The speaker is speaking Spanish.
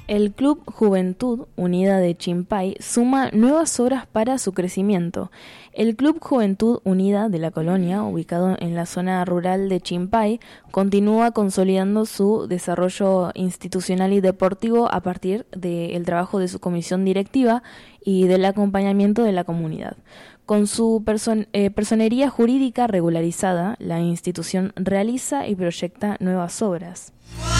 El Club Juventud Unida de Chimpay suma nuevas obras para su crecimiento. El Club Juventud Unida de la Colonia, ubicado en la zona rural de Chimpay, continúa consolidando su desarrollo institucional y deportivo a partir del trabajo de su comisión directiva y del acompañamiento de la comunidad. Con su personería jurídica regularizada, la institución realiza y proyecta nuevas obras.